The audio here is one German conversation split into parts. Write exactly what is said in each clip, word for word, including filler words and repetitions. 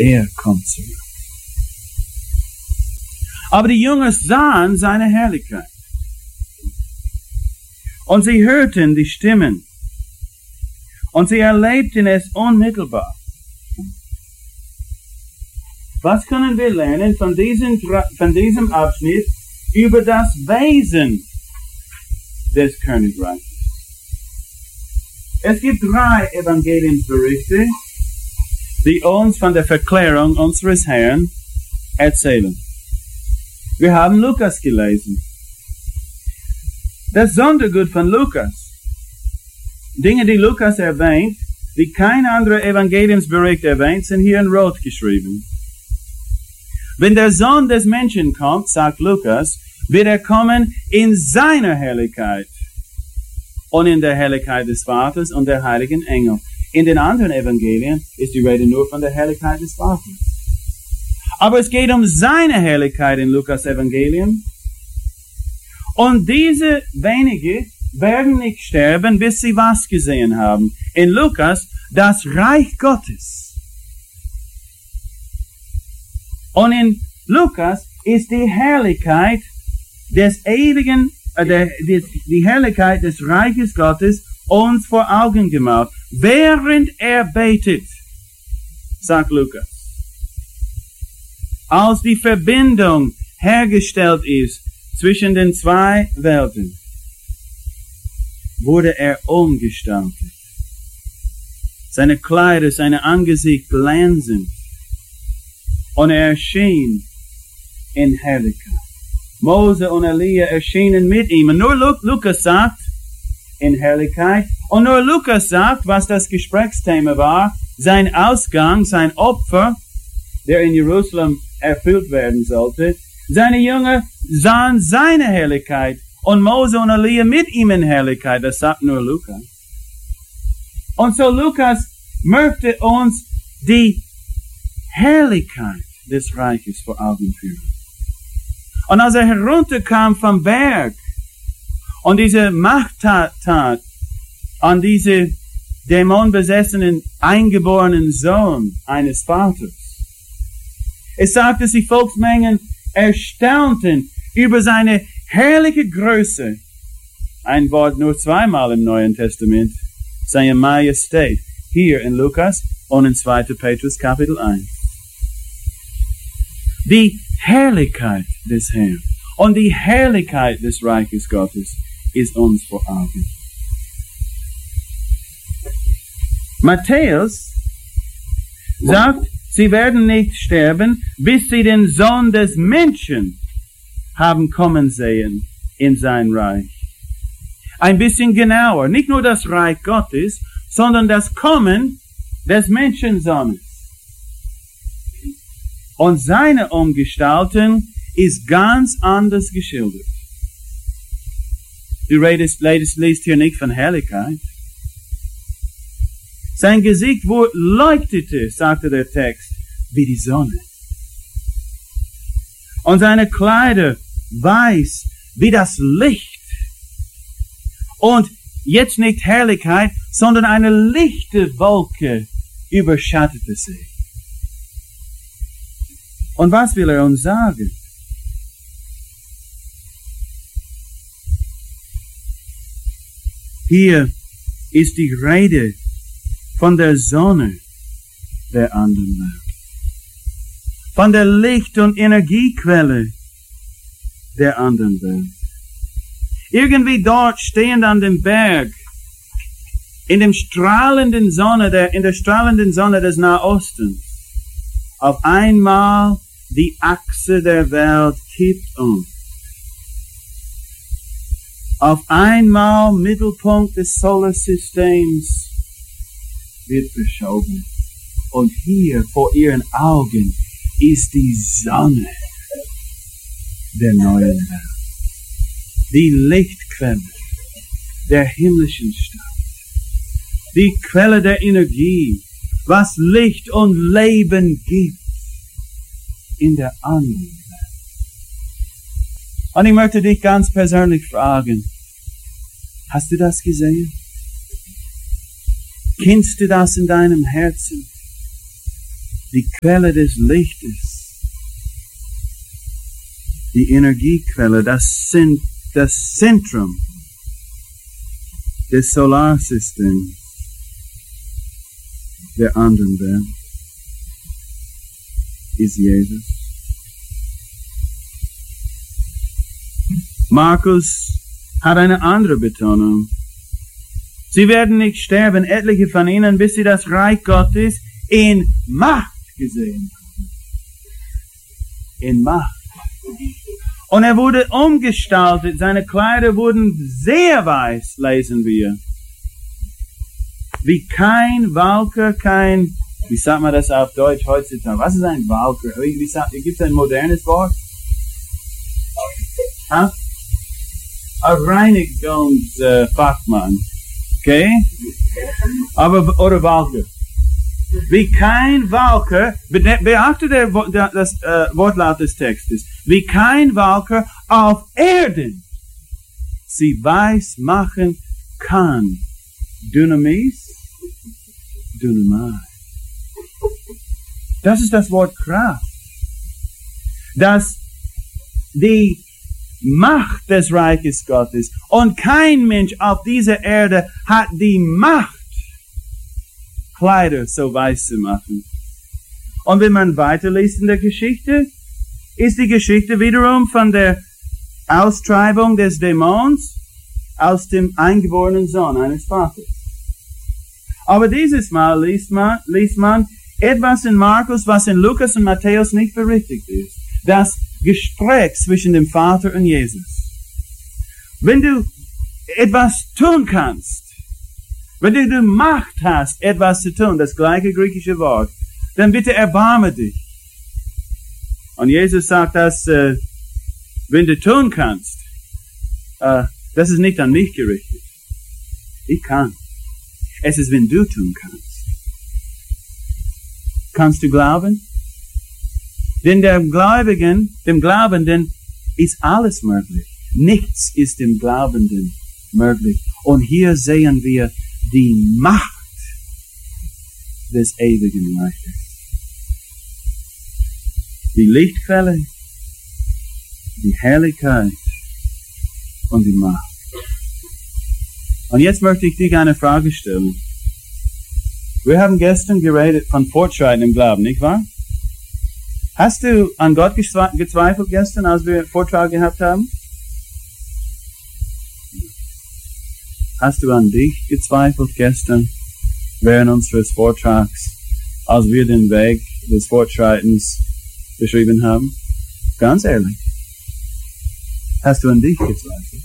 er kommt zurück. Aber die Jünger sahen seine Herrlichkeit. Und sie hörten die Stimmen. Und sie erlebten es unmittelbar. Was können wir lernen von diesem, von diesem Abschnitt über das Wesen des Königreiches? Es gibt drei Evangeliumsberichte, die uns von der Verklärung unseres Herrn erzählen. Wir haben Lukas gelesen. Das Sondergut von Lukas, Dinge, die Lukas erwähnt, die kein anderer Evangeliumsbericht erwähnt, sind hier in Rot geschrieben. Wenn der Sohn des Menschen kommt, sagt Lukas, wird er kommen in seiner Herrlichkeit und in der Herrlichkeit des Vaters und der heiligen Engel. In den anderen Evangelien ist die Rede nur von der Herrlichkeit des Vaters. Aber es geht um seine Herrlichkeit in Lukas Evangelium. Und diese wenige werden nicht sterben, bis sie was gesehen haben. In Lukas, das Reich Gottes. Und in Lukas ist die Herrlichkeit des ewigen, äh, der, die, die Herrlichkeit des Reiches Gottes uns vor Augen gemalt, während er betet, sagt Lukas. Als die Verbindung hergestellt ist zwischen den zwei Welten, wurde er umgestaltet. Seine Kleider, sein Angesicht glänzend. Und er erschien in Herrlichkeit. Mose und Elia erschienen mit ihm. Und nur Lukas sagt, in Herrlichkeit. Und nur Lukas sagt, was das Gesprächsthema war, sein Ausgang, sein Opfer, der in Jerusalem erfüllt werden sollte. Seine Jünger sahen seine Herrlichkeit. Und Mose und Elia mit ihm in Herrlichkeit. Das sagt nur Lukas. Und so Lukas möchte uns die Herrlichkeit des Reiches vor Augen führen. Und als er herunterkam vom Berg und diese Machttat tat an diese dämonbesessenen, eingeborenen Sohn eines Vaters, es sagt, dass die Volksmengen erstaunten über seine herrliche Größe. Ein Wort nur zweimal im Neuen Testament, seine Majestät, hier in Lukas und in zweiter Petrus Kapitel eins. Die Herrlichkeit des Herrn und die Herrlichkeit des Reiches Gottes ist uns vor Augen. Matthäus sagt, sie werden nicht sterben, bis sie den Sohn des Menschen haben kommen sehen in sein Reich. Ein bisschen genauer, nicht nur das Reich Gottes, sondern das Kommen des Menschensohnes. Und seine Umgestaltung ist ganz anders geschildert. Du redest, redest, liest hier nicht von Herrlichkeit. Sein Gesicht leuchtete, sagte der Text, wie die Sonne. Und seine Kleider weiß wie das Licht. Und jetzt nicht Herrlichkeit, sondern eine lichte Wolke überschattete sie. Und was will er uns sagen? Hier ist die Rede von der Sonne der anderen Welt. Von der Licht- und Energiequelle der anderen Welt. Irgendwie dort stehend an dem Berg, in dem strahlenden Sonne, der, in der strahlenden Sonne des Nahostens, auf einmal die Achse der Welt kippt um. Auf einmal Mittelpunkt des Solarsystems wird verschoben. Und hier vor ihren Augen ist die Sonne der neuen Welt. Die Lichtquelle der himmlischen Stadt. Die Quelle der Energie, was Licht und Leben gibt in der anderen Welt. Und ich möchte dich ganz persönlich fragen, hast du das gesehen? Kennst du das in deinem Herzen? die Quelle des Lichtes, die Energiequelle, das, Zent, das Zentrum des Solarsystems der anderen Welt ist Jesus. Markus hat eine andere Betonung. Sie werden nicht sterben, etliche von ihnen, bis sie das Reich Gottes in Macht gesehen haben. In Macht. Und er wurde umgestaltet, seine Kleider wurden sehr weiß, lesen wir. Wie kein Walker, kein, wie sagt man das auf Deutsch heutzutage? Was ist ein Walker? Wie, wie sagt, gibt es ein modernes Wort? Ha? Ein Reinigungsfachmann. Okay? Aber, oder Walker. Wie kein Walker, beachte der, der, das äh, Wortlaut des Textes, wie kein Walker auf Erden sie weiß machen kann. Dynamis, Dynamai. Das ist das Wort Kraft. Dass die Macht des Reiches Gottes und kein Mensch auf dieser Erde hat die Macht, Kleider so weiß zu machen. Und wenn man weiterliest in der Geschichte, ist die Geschichte wiederum von der Austreibung des Dämons aus dem eingeborenen Sohn eines Vaters. Aber dieses Mal liest man, liest man etwas in Markus, was in Lukas und Matthäus nicht berichtigt ist. Das Gespräch zwischen dem Vater und Jesus. Wenn du etwas tun kannst, wenn du die Macht hast, etwas zu tun, das gleiche griechische Wort, dann bitte erbarme dich. Und Jesus sagt, dass, äh, wenn du tun kannst, äh, das ist nicht an mich gerichtet. Ich kann. Es ist, wenn du tun kannst. Kannst du glauben? Denn der Gläubigen, dem Glaubenden ist alles möglich. Nichts ist dem Glaubenden möglich. Und hier sehen wir die Macht des ewigen Reiches. Die Lichtquelle, die Herrlichkeit und die Macht. Und jetzt möchte ich dich eine Frage stellen. Wir haben gestern geredet von Fortschreiten im Glauben, nicht wahr? Hast du an Gott gezweifelt gestern, als wir Vortrag gehabt haben? Hast du an dich gezweifelt gestern, während unseres Vortrags, als wir den Weg des Fortschreitens beschrieben haben? Ganz ehrlich. Hast du an dich gezweifelt?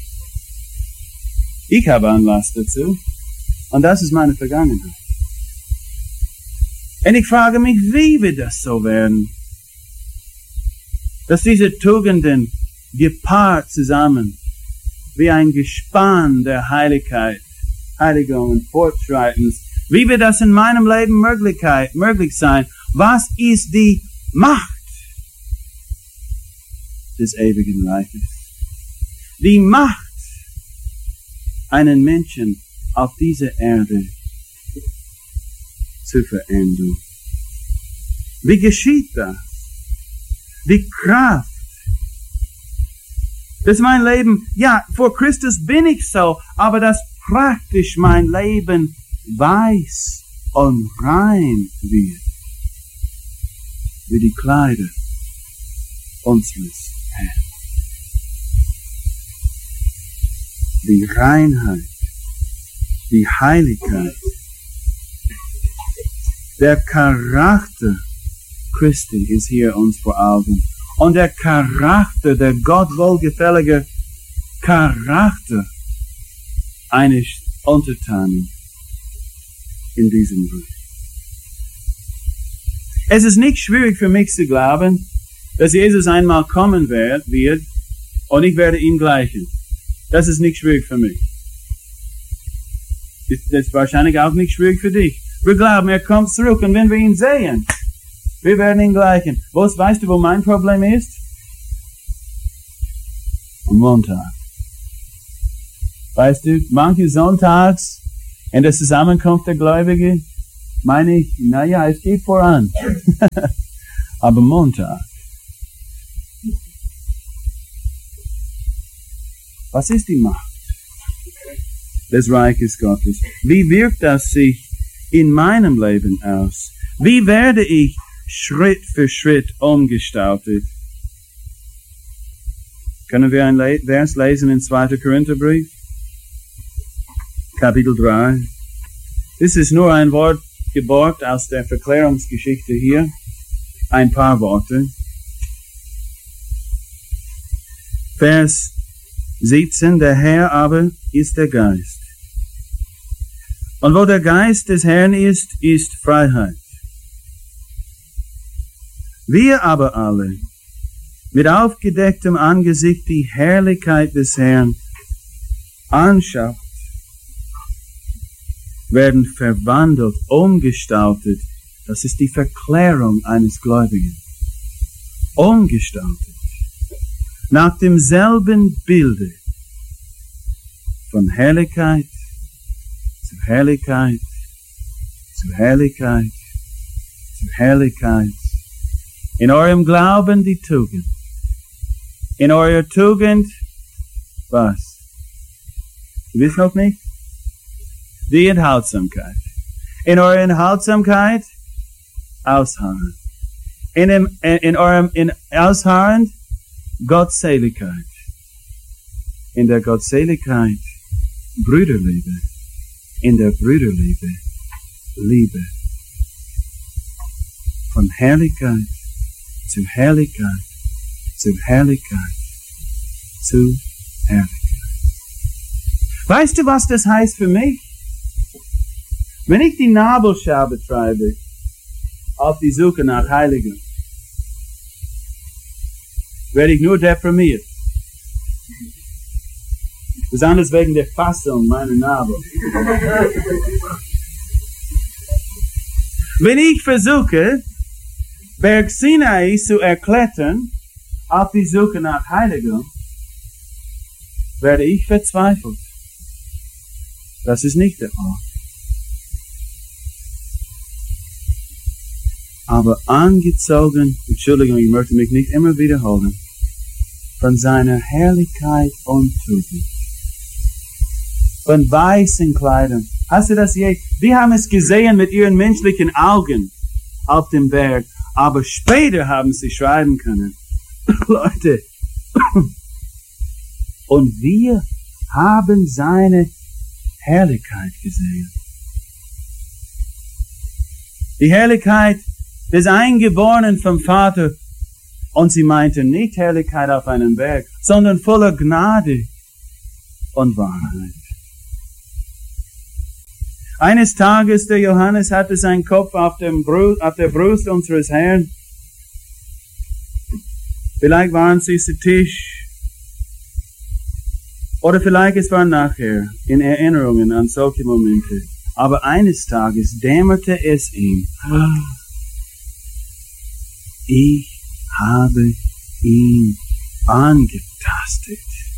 Ich habe Anlass dazu. Und das ist meine Vergangenheit. Und ich frage mich, wie wird das so werden? Dass diese Tugenden gepaart zusammen, wie ein Gespann der Heiligkeit, Heiligung und Fortschreitens, wie wird das in meinem Leben Möglichkeit, möglich sein? Was ist die Macht des ewigen Reiches? Die Macht, einen Menschen auf dieser Erde zu verändern. Wie geschieht das? Die Kraft. Das ist mein Leben. Ja, vor Christus bin ich so, aber das praktisch mein Leben weiß und rein wird. Wie die Kleider unseres Herrn. Die Reinheit, die Heiligkeit, der Charakter Christi ist hier uns vor Augen. Und der Charakter, der Gott wohlgefällige Charakter eines Untertanen in diesem Brief. Es ist nicht schwierig für mich zu glauben, dass Jesus einmal kommen wird und ich werde ihm gleichen. Das ist nicht schwierig für mich. Das ist wahrscheinlich auch nicht schwierig für dich. Wir glauben, er kommt zurück und wenn wir ihn sehen, wir werden ihn gleichen. Was, weißt du, wo mein Problem ist? Am Montag. Weißt du, manche Sonntags in der Zusammenkunft der Gläubigen, meine ich, naja, es geht voran. Aber Montag. Was ist die Macht des Reiches Gottes? Wie wirkt das sich in meinem Leben aus? Wie werde ich Schritt für Schritt umgestaltet? Können wir ein Le- Vers lesen in zweiter Korintherbrief? Kapitel drei. Das ist nur ein Wort geborgt aus der Verklärungsgeschichte hier. Ein paar Worte. Vers siebzehn. Der Herr aber ist der Geist. Und wo der Geist des Herrn ist, ist Freiheit. Wir aber alle, mit aufgedecktem Angesicht die Herrlichkeit des Herrn anschaut, werden verwandelt, umgestaltet. Das ist die Verklärung eines Gläubigen. Umgestaltet. Nach demselben Bilde. Von Herrlichkeit zu Herrlichkeit, zu Herrlichkeit, zu Herrlichkeit. In eurem Glauben die Tugend. In eurer Tugend, was? Du wisst noch nicht? Die Enthaltsamkeit. In eurer Enthaltsamkeit, Ausharren. In, dem, in eurem in Ausharren, Gottseligkeit. In der Gottseligkeit, Brüderliebe. In der Brüderliebe, Liebe. Von Herrlichkeit zu Herrlichkeit, zu Herrlichkeit, zu Herrlichkeit. Weißt du, was das heißt für mich? Wenn ich die Nabelschau betreibe, auf die Suche nach Heiligung, werde ich nur deprimiert. Besonders wegen der Fassung meiner Nabel. Wenn ich versuche, Berg Sinai zu erklettern, auf die Suche nach Heiligung, werde ich verzweifelt. Das ist nicht der Ort. Aber angezogen, Entschuldigung, ich möchte mich nicht immer wiederholen, von seiner Herrlichkeit und Tugend. Von weißen Kleidern. Hast du das je? Wir haben es gesehen mit ihren menschlichen Augen auf dem Berg, aber später haben sie schreiben können. Leute, und wir haben seine Herrlichkeit gesehen. Die Herrlichkeit des Eingeborenen vom Vater. Und sie meinte nicht Herrlichkeit auf einem Berg, sondern voller Gnade und Wahrheit. Eines Tages, der Johannes hatte seinen Kopf auf, dem Brust, auf der Brust unseres Herrn. Vielleicht waren sie zu Tisch. Oder vielleicht es war nachher, in Erinnerungen an solche Momente. Aber eines Tages dämmerte es ihm. Ich habe ihn angetastet.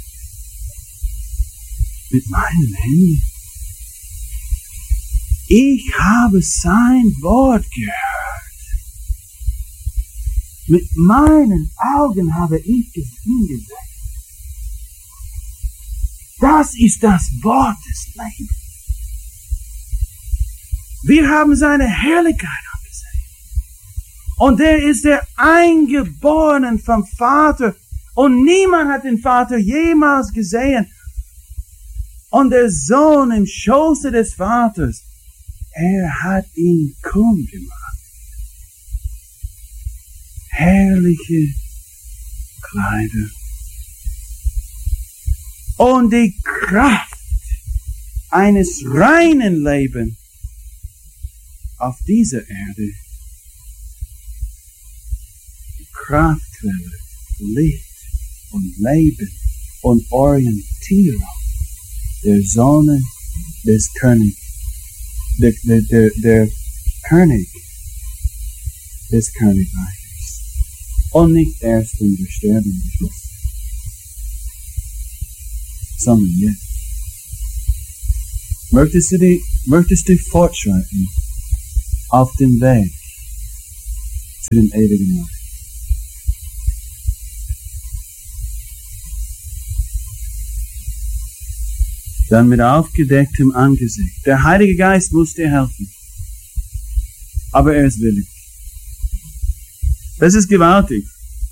Mit meinen Händen. Ich habe sein Wort gehört. Mit meinen Augen habe ich ihn gesehen. Das ist das Wort des Lebens. Wir haben seine Herrlichkeit angesehen. Und er ist der Eingeborene vom Vater. Und niemand hat den Vater jemals gesehen. Und der Sohn im Schoße des Vaters, er hat ihn kundgemacht. Herrliche Kleider. Und die Kraft eines reinen Lebens auf dieser Erde. Die Kraftquelle, Licht und Leben und Orientierung der Sonne des Königs. Der, der, der, der König des Königreiches. Und nicht erst in der Sterben, sondern jetzt. Möchtest du, die, möchtest du fortschreiten auf dem Weg zu dem ewigen Reich. Dann mit aufgedecktem Angesicht. Der Heilige Geist muss dir helfen. Aber er ist willig. Das ist gewaltig.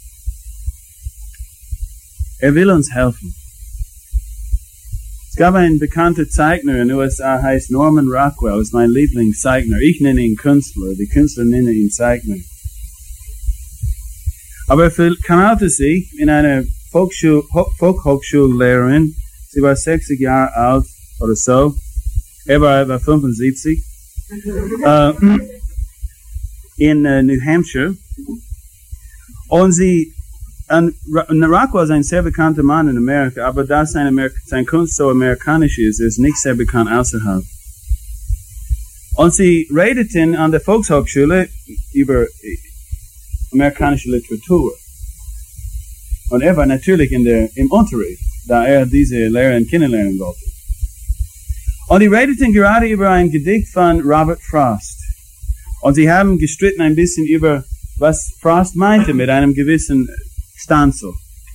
Er will uns helfen. Es gab einen bekannten Zeichner in den U S A, heißt Norman Rockwell, ist mein Lieblingszeichner. Ich nenne ihn Künstler, die Künstler nennen ihn Zeichner. Aber er verkannte sich in einer Volksschul- Volkshochschullehrerin. Sie war sechzig Jahre alt oder so. Er war etwa fünfundsiebzig. uh, in uh, New Hampshire. Und sie, und Rockwell ist ein sehr bekannter Mann in Amerika, aber da sein, Amerika, sein Kunst so amerikanisch ist, ist nicht sehr bekannt außerhalb. Und sie redeten an der Volkshochschule über amerikanische Literatur. Und er war natürlich in der, im Unterricht, da er diese Lehrerin kennenlernen wollte. Und die redeten gerade über ein Gedicht von Robert Frost. Und sie haben gestritten ein bisschen über, was Frost meinte mit einem gewissen Stanzo.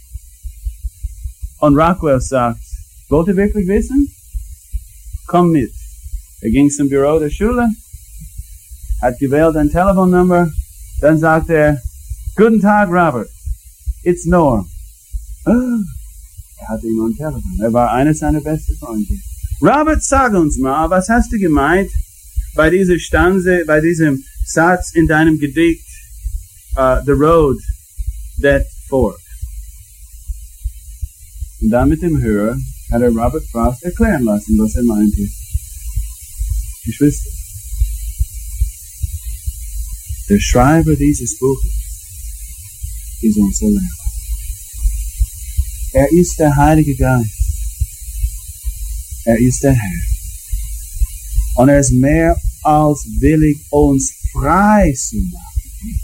Und Rockwell sagt, wollt ihr wirklich wissen? Komm mit. Er ging zum Büro der Schule, hat gewählt ein Telefonnummer, dann sagt er, Guten Tag, Robert. It's Norm. Oh, er hatte ihn am Telefon. Er war einer seiner besten Freunde. Robert, sag uns mal, was hast du gemeint bei dieser Stanze, bei diesem Satz in deinem Gedicht, uh, The Road That Forks? Und dann mit dem Hörer hat er Robert Frost erklären lassen, was er meinte. Geschwister, der Schreiber dieses Buches ist unser Lehrer. Er ist der Heilige Geist. Er ist der Herr. Und er ist mehr als willig, uns frei zu machen.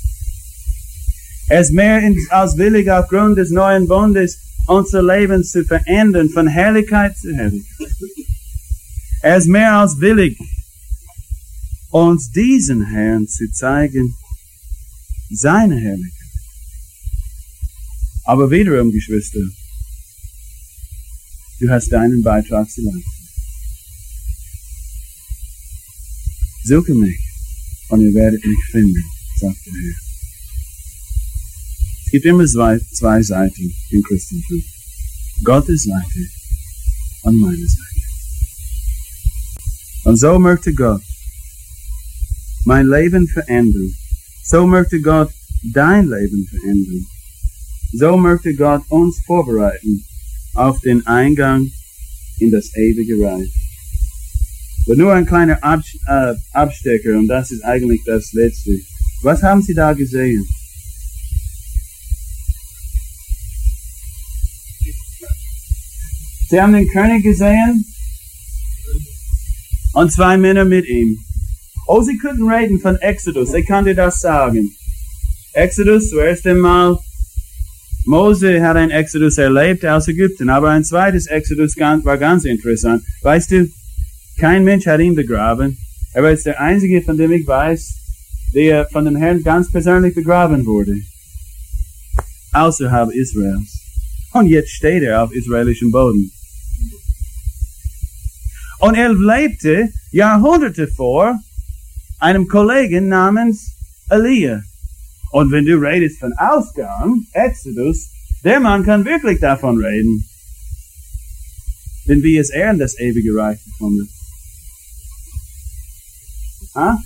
Er ist mehr als willig, aufgrund des neuen Bundes unser Leben zu verändern, von Herrlichkeit zu Herrlichkeit. Er ist mehr als willig, uns diesen Herrn zu zeigen, seine Herrlichkeit. Aber wiederum, Geschwister, du hast deinen Beitrag zu leisten. Suche mich, und ihr werdet mich finden, sagt der Herr. Es gibt immer zwei, zwei Seiten im Christentum. Gottes Seite und meine Seite. Und so möchte Gott mein Leben verändern. So möchte Gott dein Leben verändern. So möchte Gott uns vorbereiten auf den Eingang in das ewige Reich. Aber nur ein kleiner Abs- äh, Abstecker, und das ist eigentlich das Letzte. Was haben Sie da gesehen? Sie haben den König gesehen und zwei Männer mit ihm. Oh, sie könnten reden von Exodus. Ich kann dir das sagen. Exodus, zuerst einmal, Mose hat ein Exodus erlebt aus Ägypten, aber ein zweites Exodus war ganz interessant. Weißt du, kein Mensch hat ihn begraben. Er war jetzt der Einzige, von dem ich weiß, der von dem Herrn ganz persönlich begraben wurde. Außerhalb Israels. Und jetzt steht er auf israelischem Boden. Und er lebte Jahrhunderte vor einem Kollegen namens Elia. Und wenn du redest von Ausgang, Exodus, der Mann kann wirklich davon reden. Denn wie ist er in das ewige Reich gekommen? Ha?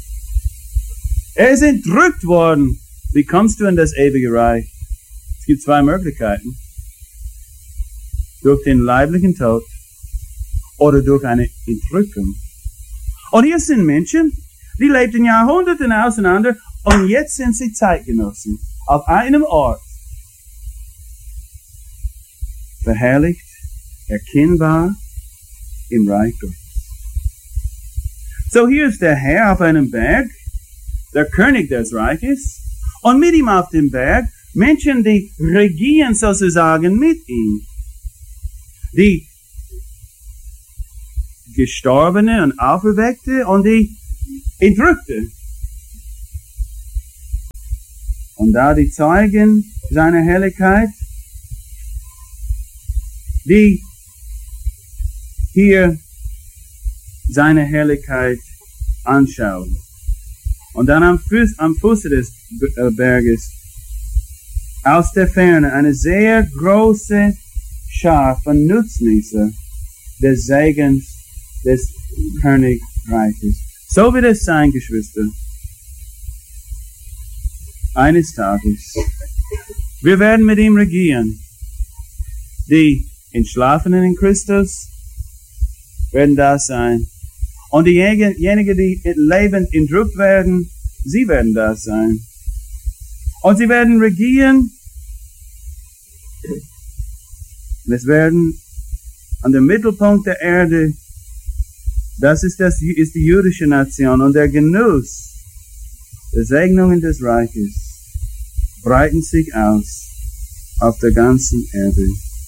Er ist entrückt worden. Wie kommst du in das ewige Reich? Es gibt zwei Möglichkeiten. Durch den leiblichen Tod oder durch eine Entrückung. Und hier sind Menschen, die lebten Jahrhunderten auseinander und jetzt sind sie Zeitgenossen auf einem Ort. Verherrlicht, erkennbar im Reich Gottes. So hier ist der Herr auf einem Berg, der König des Reiches, und mit ihm auf dem Berg Menschen, die regieren sozusagen mit ihm. Die Gestorbene und Auferweckte und die entrückte. Und da die Zeugen seiner Herrlichkeit, die hier seine Herrlichkeit anschauen. Und dann am Fuß, am Fuße des Berges, aus der Ferne, eine sehr große Schar von Nutznießer des Segens des Königreiches. So wird es sein, Geschwister. Eines Tages. Wir werden mit ihm regieren. Die Entschlafenen in Christus werden da sein. Und diejenigen, die lebend entrückt werden, sie werden da sein. Und sie werden regieren. Und es werden an dem Mittelpunkt der Erde, das ist, das ist die jüdische Nation. Und der Genuss der Segnungen des Reiches breiten sich aus auf der ganzen Erde.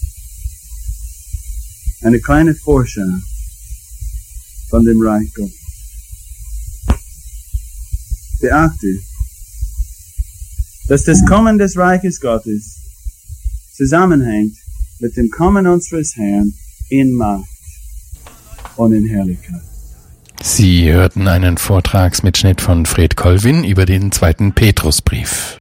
Eine kleine Vorschau von dem Reich Gottes. Beachte, dass das Kommen des Reiches Gottes zusammenhängt mit dem Kommen unseres Herrn in Macht und in Herrlichkeit. Sie hörten einen Vortragsmitschnitt von Fred Colvin über den zweiten Petrusbrief.